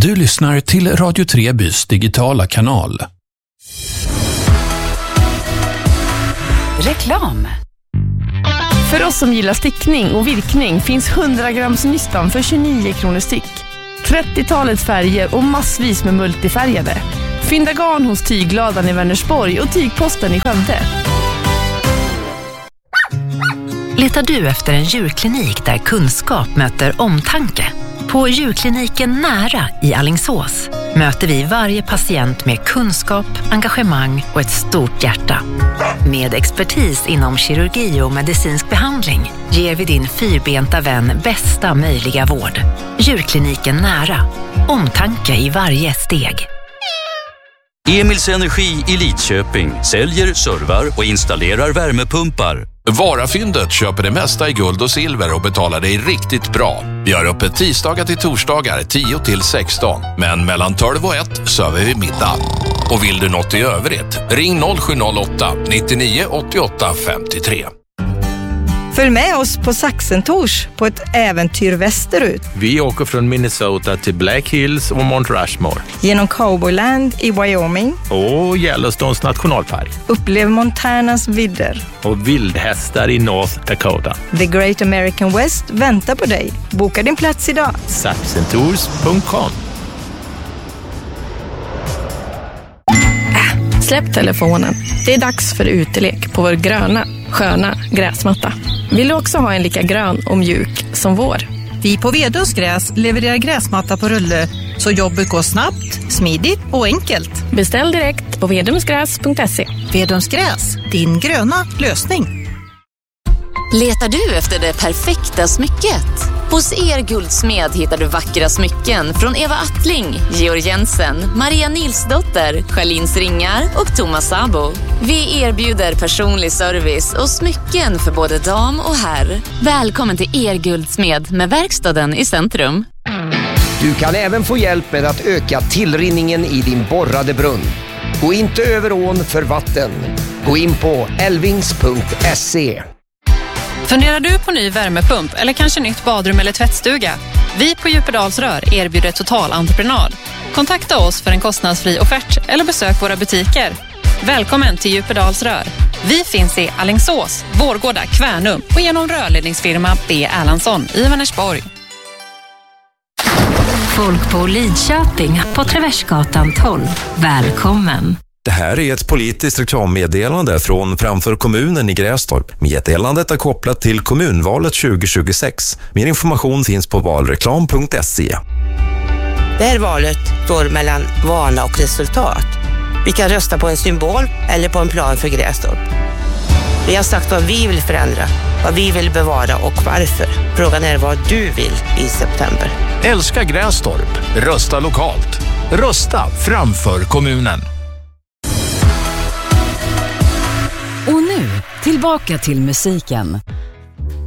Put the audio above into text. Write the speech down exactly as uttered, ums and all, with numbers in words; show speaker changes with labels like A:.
A: Du lyssnar till Radio Trebys digitala kanal.
B: Reklam.
C: För oss som gillar stickning och virkning finns hundra grams nystan för tjugonio kronor styck. trettiotalets färger och massvis med multifärgade. Fynda garn hos Tygladan i Vänersborg och Tygposten i Skövde.
B: Letar du efter en djurklinik där kunskap möter omtanke? På djurkliniken Nära i Alingsås möter vi varje patient med kunskap, engagemang och ett stort hjärta. Med expertis inom kirurgi och medicinsk behandling ger vi din fyrbenta vän bästa möjliga vård. Djurkliniken Nära. Omtanke i varje steg.
D: Emils Energi i Lidköping säljer, servar och installerar värmepumpar.
A: Varafyndet köper det mesta i guld och silver och betalar dig riktigt bra. Vi har öppet tisdagar till torsdagar tio till sexton. Men mellan tolv och ett söver vi middag. Och vill du något i övrigt, ring noll sju noll åtta nittionio åttioåtta femtiotre.
E: Följ med oss på Saxentors på ett äventyr västerut.
F: Vi åker från Minnesota till Black Hills och Mount Rushmore.
E: Genom Cowboyland i Wyoming.
F: Och Yellowstones nationalpark.
E: Upplev Montanas vidder.
F: Och vildhästar i North Dakota.
E: The Great American West väntar på dig. Boka din plats idag.
F: Saxentours punkt com.
C: Äh, släpp telefonen. Det är dags för utelek på vår gröna, sköna gräsmatta. Vill du också ha en lika grön och mjuk som vår?
G: Vi på Vedums gräs levererar gräsmatta på rulle så jobbet går snabbt, smidigt och enkelt.
C: Beställ direkt på vedumsgräs punkt se.
G: Vedums gräs, din gröna lösning.
H: Letar du efter det perfekta smycket? Hos Er Guldsmed hittar du vackra smycken från Eva Attling, Georg Jensen, Maria Nilsdotter, Charlins Ringar och Thomas Sabo. Vi erbjuder personlig service och smycken för både dam och herr. Välkommen till Er Guldsmed med verkstaden i centrum.
I: Du kan även få hjälp med att öka tillrinningen i din borrade brunn. Gå inte över ån för vatten. Gå in på elvings punkt se.
J: Funderar du på ny värmepump eller kanske nytt badrum eller tvättstuga? Vi på Djupedalsrör erbjuder totalentreprenad. Kontakta oss för en kostnadsfri offert eller besök våra butiker. Välkommen till Djupedalsrör. Vi finns i Alingsås, Vårgårda, Kvärnum och genom rörledningsfirma B. Erlandsson i Vänersborg.
B: Folk på Lidköping på Traversgatan tolv. Välkommen!
K: Det här är ett politiskt reklammeddelande från Framför kommunen i Grästorp. Meddelandet är kopplat till kommunvalet tjugo tjugosex. Mer information finns på valreklam punkt se.
L: Det här valet står mellan vana och resultat. Vi kan rösta på en symbol eller på en plan för Grästorp. Vi har sagt vad vi vill förändra, vad vi vill bevara och varför. Frågan är vad du vill i september.
A: Älska Grästorp. Rösta lokalt. Rösta framför kommunen.
B: Och nu, tillbaka till musiken.